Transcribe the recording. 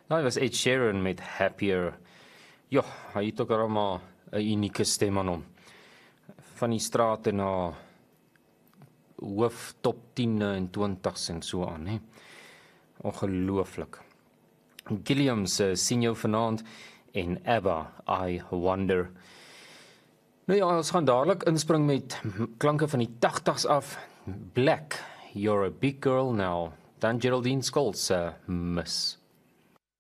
Daai was Ed Sheeran met Happier. Ja, hy het ook allemaal 'n unieke stem aan hom. Van die strate na hoof top 10 en 20's en so aan, hè. Ongelooflik. Gilliam se sien jou vanaand en ABBA, I Wonder. Nou ja, ons gaan dadelik inspring met klanke van die 80's af. Black, You're a Big Girl Now. Dan Geraldine Scholz, Miss.